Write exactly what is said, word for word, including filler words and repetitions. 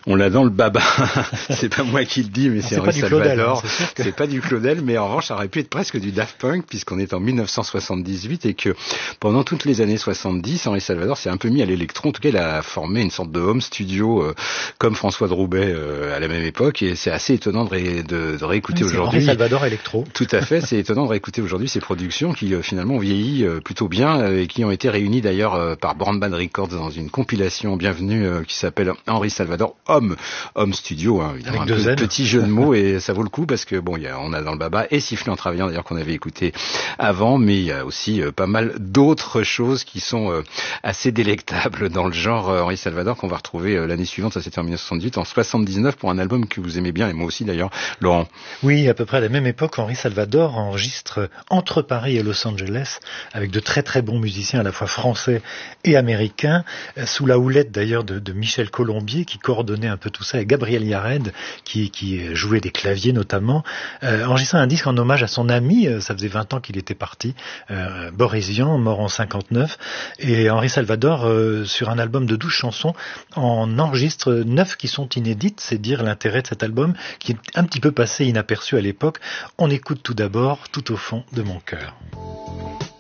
On l'a dans le baba. C'est pas moi qui le dis, mais c'est, c'est Henri Salvador. Claudel, hein, c'est, que... c'est pas du Claudel, mais en revanche, ça aurait pu être presque du Daft Punk, puisqu'on est en dix-neuf cent soixante-dix-huit et que pendant toutes les années soixante-dix, Henri Salvador s'est un peu mis à l'électro. En tout cas, il a formé une sorte de home studio, euh, comme François de Roubaix euh, à la même époque, et c'est assez étonnant de, ré, de, de réécouter oui, aujourd'hui. Henri Salvador électro. Tout à fait, c'est étonnant de réécouter aujourd'hui ces productions qui euh, finalement ont vieilli euh, plutôt bien euh, et qui ont été réunies d'ailleurs euh, par Brown Band Records dans une compilation bienvenue euh, qui s'appelle Henri Salvador Home Home Studio, hein, évidemment, avec un deux peu, N. petit jeu de mots et ça vaut le coup parce que bon, il y a, on a dans le baba et Siffler en travaillant d'ailleurs qu'on avait écouté avant, mais il y a aussi euh, pas mal d'autres choses qui sont euh, assez délectables dans le genre euh, Henri Salvador qu'on va retrouver euh, l'année suivante, ça c'était en dix-neuf cent soixante-dix-huit, en soixante-dix-neuf pour un album que vous aimez bien et moi aussi d'ailleurs, Laurent. Oui, à peu près à la même époque, Henri Salvador enregistre entre Paris et Los Angeles avec de très très bons musiciens à la fois français et américains, sous la houlette d'ailleurs de, de Michel Colombier qui coordonnait un peu tout ça et Gabriel Yared qui, qui jouait des claviers notamment, euh, enregistrant un disque en hommage à son ami, euh, ça faisait vingt ans qu'il était parti, euh, Boris Vian, mort en cinquante-neuf, et Henri Salvador euh, sur un album de douze chansons en enregistre neuf qui sont inédites, c'est dire l'intérêt de cet album qui est un petit peu passé inaperçu à l'époque. On écoute tout d'abord Tout au fond de mon cœur.